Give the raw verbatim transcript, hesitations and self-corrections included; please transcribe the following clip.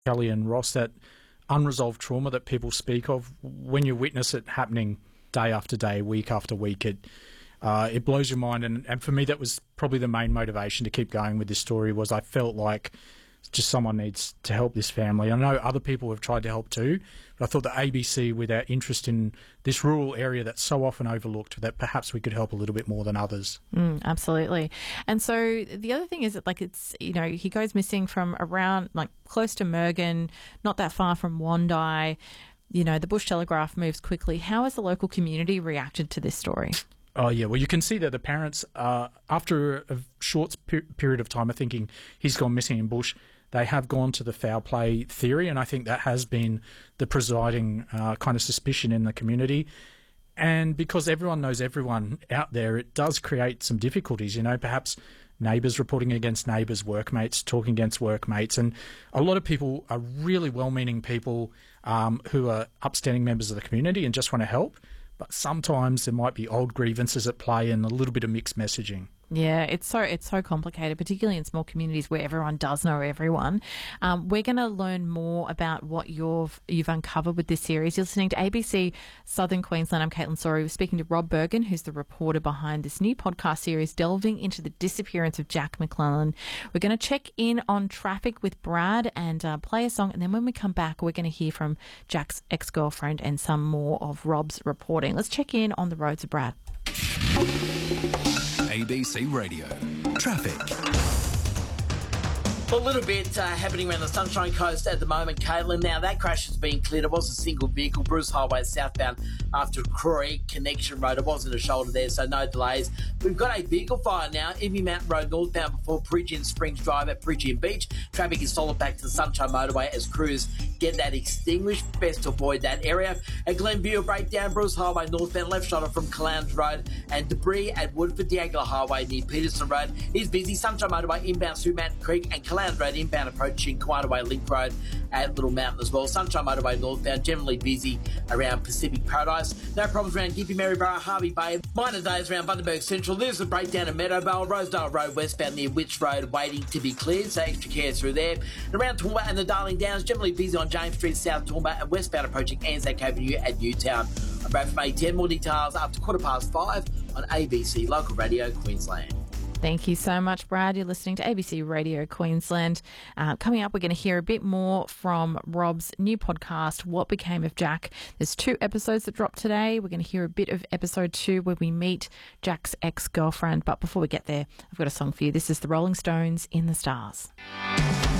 Kelly and Ross, that unresolved trauma that people speak of, when you witness it happening day after day, week after week, it uh, it blows your mind. And, and for me, that was probably the main motivation to keep going with this story, was I felt like just someone needs to help this family. I know other people have tried to help too, but I thought the A B C, with our interest in this rural area that's so often overlooked, that perhaps we could help a little bit more than others. Mm, absolutely. And so the other thing is that, like, it's, you know, he goes missing from around, like, close to Mergen, not that far from Wondai. You know, the Bush Telegraph moves quickly. How has the local community reacted to this story? Oh, yeah. Well, you can see that the parents, uh, after a short per- period of time of thinking he's gone missing in Bush, they have gone to the foul play theory, and I think that has been the presiding uh, kind of suspicion in the community. And because everyone knows everyone out there, it does create some difficulties. You know, perhaps neighbours reporting against neighbours, workmates talking against workmates, and a lot of people are really well-meaning people um, who are upstanding members of the community and just want to help. But sometimes there might be old grievances at play and a little bit of mixed messaging. Yeah, it's so it's so complicated, particularly in small communities where everyone does know everyone. Um, we're going to learn more about what you've you've uncovered with this series. You're listening to A B C Southern Queensland. I'm Caitlin Sorry. We're speaking to Rob Bergen, who's the reporter behind this new podcast series, delving into the disappearance of Jack McClellan. We're going to check in on traffic with Brad and uh, play a song, and then when we come back, we're going to hear from Jack's ex-girlfriend and some more of Rob's reporting. Let's check in on the roads of Brad. A B C Radio. Traffic. A little bit uh, happening around the Sunshine Coast at the moment, Caitlin. Now, that crash has been cleared. It was a single vehicle, Bruce Highway southbound after Croy Connection Road. It wasn't a shoulder there, so no delays. We've got a vehicle fire now, Ivy Mountain Road northbound before Pridgeon Springs Drive at Pridgeon Beach. Traffic is solid back to the Sunshine Motorway as crews get that extinguished. Best to avoid that area. At Glenview, breakdown, Bruce Highway northbound, left shoulder from Caloundra Road, and debris at Woodford Diagonal Highway near Peterson Road is busy. Sunshine Motorway inbound through Mountain Creek and Caloundra Road inbound approaching Quanaway Link Road at Little Mountain as well. Sunshine Motorway northbound, generally busy around Pacific Paradise. No problems around Gympie, Maryborough, Harvey Bay. Minor days around Bundaberg Central. There's a breakdown at Meadowvale, Rosedale Road westbound near Witch Road waiting to be cleared, so extra care through there. And around Toowoomba and the Darling Downs, generally busy on James Street, South Toowoomba, and westbound approaching Anzac Avenue at Newtown. I'm Brad from A ten. More details after quarter past five on A B C Local Radio Queensland. Thank you so much, Brad. You're listening to A B C Radio Queensland. Uh, coming up, we're going to hear a bit more from Rob's new podcast, What Became of Jack. There's two episodes that dropped today. We're going to hear a bit of episode two where we meet Jack's ex-girlfriend. But before we get there, I've got a song for you. This is the Rolling Stones, In the Stars.